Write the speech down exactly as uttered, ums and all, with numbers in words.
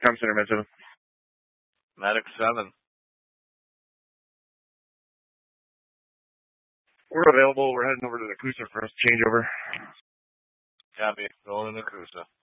Tom Center, Med seven. Medic seven. We're available. We're heading over to the Coosa for us changeover. Copy. Going to the Coosa.